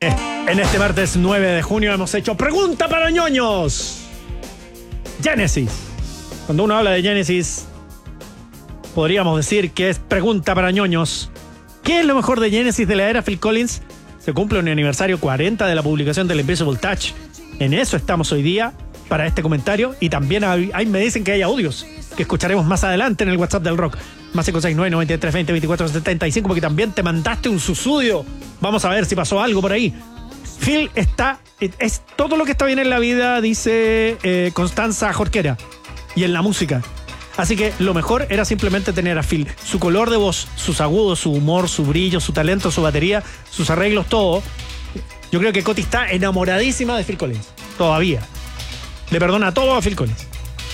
En este martes 9 de junio hemos hecho Pregunta para ñoños. Genesis. Cuando uno habla de Genesis, podríamos decir que es Pregunta para ñoños. ¿Qué es lo mejor de Genesis de la era Phil Collins? Se cumple un aniversario 40 de la publicación del Invisible Touch. En eso estamos hoy día para este comentario. Y también ahí me dicen que hay audios que escucharemos más adelante en el WhatsApp del rock. Más 569-9320-2475, porque también te mandaste un susudio. Vamos a ver si pasó algo por ahí. Phil es todo lo que está bien en la vida, dice Constanza Jorquera, y en la música. Así que lo mejor era simplemente tener a Phil. Su color de voz, sus agudos, su humor, su brillo, su talento, su batería, sus arreglos, todo. Yo creo que Coti está enamoradísima de Phil Collins. Todavía. Le perdona todo a Phil Collins.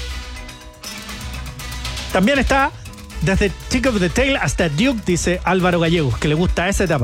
También está desde Tick of the Tail hasta Duke, dice Álvaro Gallegos, que le gusta esa etapa.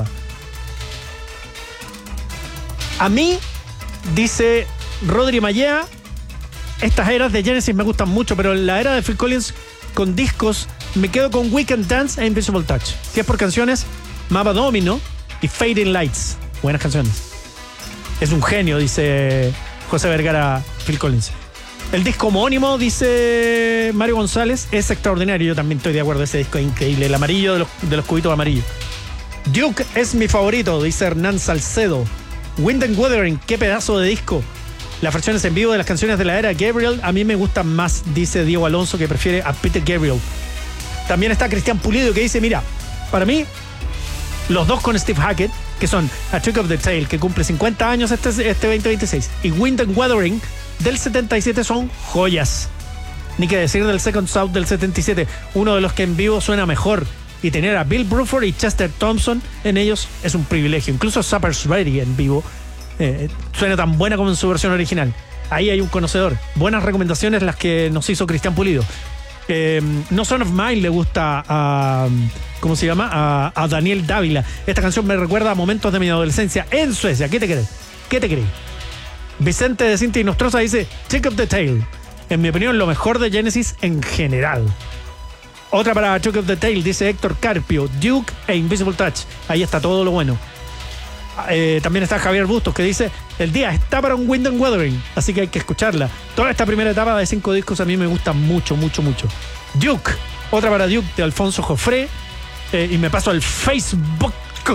A mí, dice Rodri Mallea, estas eras de Genesis me gustan mucho, pero en la era de Phil Collins con discos me quedo con Weekend Dance e Invisible Touch. Si es por canciones, Mapa Domino y Fading Lights. Buenas canciones. Es un genio, dice José Vergara, Phil Collins. El disco homónimo, dice Mario González, es extraordinario. Yo también estoy de acuerdo, ese disco es increíble. El amarillo de los cubitos amarillos. Duke es mi favorito, dice Hernán Salcedo. Wind and Wuthering, qué pedazo de disco. Las versiones en vivo de las canciones de la era Gabriel a mí me gustan más, dice Diego Alonso, que prefiere a Peter Gabriel. También está Cristian Pulido, que dice, mira, para mí, los dos con Steve Hackett, que son A Trick of the Tail, que cumple 50 años este 2026, y Wind and Wuthering del 77 son joyas. Ni que decir del Second South del 77, uno de los que en vivo suena mejor. Y tener a Bill Bruford y Chester Thompson en ellos es un privilegio. Incluso Supper's Ready en vivo suena tan buena como en su versión original. Ahí hay un conocedor. Buenas recomendaciones las que nos hizo Cristian Pulido. No Son of Mine le gusta a... ¿Cómo se llama? A Daniel Dávila. Esta canción me recuerda a momentos de mi adolescencia en Suecia. ¿Qué te crees? ¿Qué te crees? Vicente de Cinta y Nostroza dice Check of the Tail. En mi opinión, lo mejor de Genesis en general. Otra para Check of the Tail, dice Héctor Carpio, Duke e Invisible Touch. Ahí está todo lo bueno. También está Javier Bustos, que dice el día está para un Wind and Wuthering, así que hay que escucharla. Toda esta primera etapa de 5 discos a mí me gusta mucho, mucho, mucho. Duke, otra para Duke de Alfonso Jofré. Y me paso al Facebook.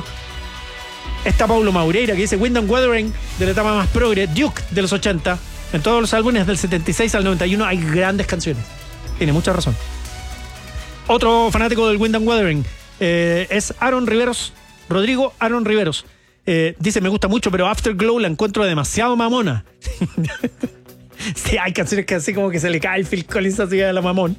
Está Paulo Maureira, que dice Wind and Wuthering de la etapa más progre. Duke de los 80. En todos los álbumes del 76 al 91 hay grandes canciones. Tiene mucha razón. Otro fanático del Wind and Wuthering es Aaron Riveros, Rodrigo Aaron Riveros. Dice, me gusta mucho, pero Afterglow la encuentro demasiado mamona. Sí, hay canciones que así como que se le cae el Phil Collins así de la mamón.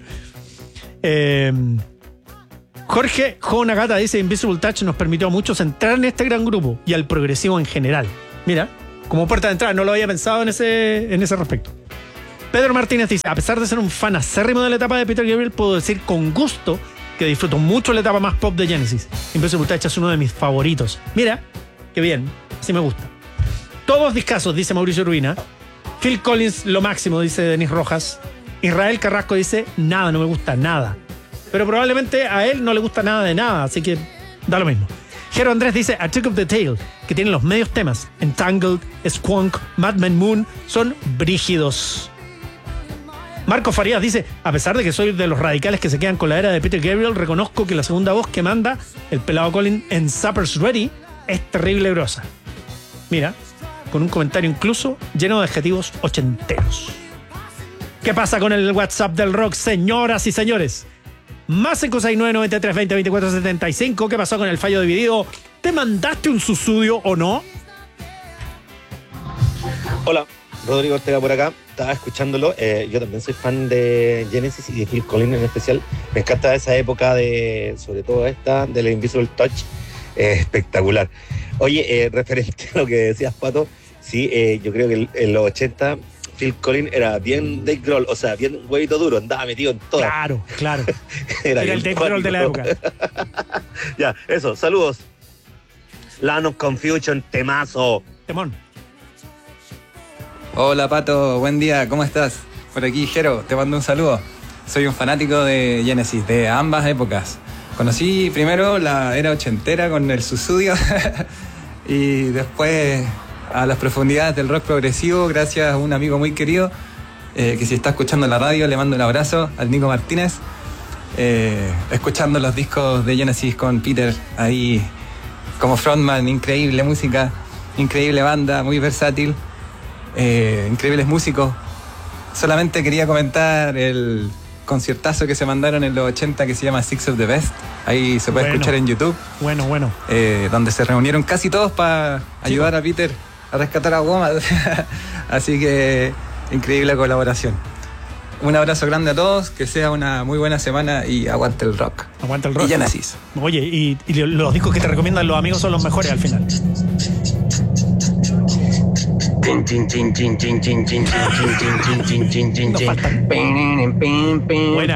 Jorge Jo Nagata dice, Invisible Touch nos permitió a muchos entrar en este gran grupo y al progresivo en general. Mira, como puerta de entrada, no lo había pensado en ese respecto. Pedro Martínez dice, a pesar de ser un fan acérrimo de la etapa de Peter Gabriel, puedo decir con gusto que disfruto mucho la etapa más pop de Genesis. Invisible Touch es uno de mis favoritos. Mira, qué bien, así me gusta. Todos discasos, dice Mauricio Urbina. Phil Collins, lo máximo, dice Denis Rojas. Israel Carrasco dice, nada, no me gusta nada. Pero probablemente a él no le gusta nada de nada, así que da lo mismo. Jero Andrés dice, A Trick of the Tail, que tiene los medios temas. Entangled, Squonk, Madman Moon, son brígidos. Marco Farías dice, a pesar de que soy de los radicales que se quedan con la era de Peter Gabriel, reconozco que la segunda voz que manda el pelado Colin en Supper's Ready es terrible grosa. Mira, con un comentario incluso lleno de adjetivos ochenteros. ¿Qué pasa con el WhatsApp del rock, señoras y señores? Más 569-9320-2475. ¿Qué pasó con el fallo dividido? ¿Te mandaste un susudio o no? Hola, Rodrigo Ortega por acá. Estaba escuchándolo. Yo también soy fan de Genesis y de Phil Collins en especial. Me encanta esa época de, sobre todo esta, de la Invisible Touch. Espectacular. Oye, referente a lo que decías, Pato, sí, yo creo que en los 80 Phil Collins era bien Dave Grohl, o sea, bien huevito duro, andaba metido en todo. Claro, claro. Era el Dave Grohl de la época. Ya, eso, saludos. Land of Confusion, temazo. Temón. Hola Pato, buen día, ¿cómo estás? Por aquí Jero, te mando un saludo. Soy un fanático de Genesis, de ambas épocas. Conocí primero la era ochentera con el Susudio Y después a las profundidades del rock progresivo, gracias a un amigo muy querido, que si está escuchando la radio, le mando un abrazo al Nico Martínez, escuchando los discos de Genesis con Peter ahí como frontman. Increíble música, increíble banda, muy versátil, increíbles músicos. Solamente quería comentar el conciertazo que se mandaron en los 80 que se llama Six of the Best. Ahí se puede escuchar en YouTube. Bueno. Donde se reunieron casi todos para ayudar a Peter a rescatar a Goma. Así que increíble colaboración. Un abrazo grande a todos, que sea una muy buena semana y aguante el rock. Aguante el rock. Y Genesis. Oye, y los discos que te recomiendan los amigos son los mejores al final. Buena.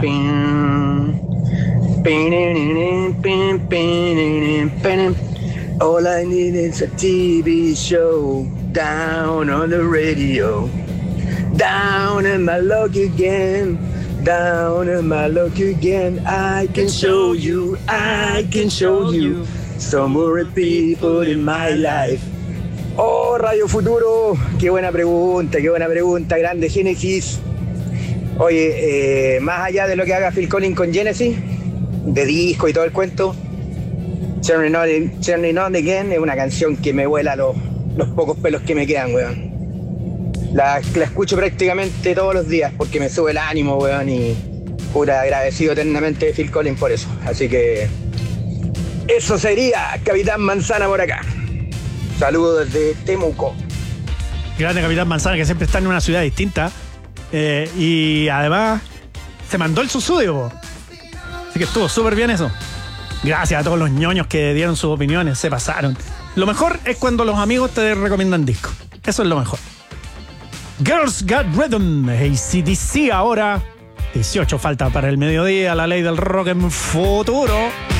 All I need is a TV show down on the radio. Down in my luck again. Down in my luck again. I can show you some more people in my life. Oh, Radio Futuro, qué buena pregunta, grande Genesis. Oye, más allá de lo que haga Phil Collins con Genesis, de disco y todo el cuento, Turning On Again es una canción que me vuela los pocos pelos que me quedan, weón. La escucho prácticamente todos los días porque me sube el ánimo, weón, y pura agradecido eternamente de Phil Collins por eso. Así que eso sería Capitán Manzana por acá. Saludos desde Temuco. Grande Capitán Manzana, que siempre está en una ciudad distinta. Y además se mandó el susudio, po. Así que estuvo súper bien eso. Gracias a todos los ñoños que dieron sus opiniones, se pasaron. Lo mejor es cuando los amigos te recomiendan discos. Eso es lo mejor. Girls Got Rhythm, AC/DC ahora. 18 falta para el mediodía, la ley del rock en Futuro.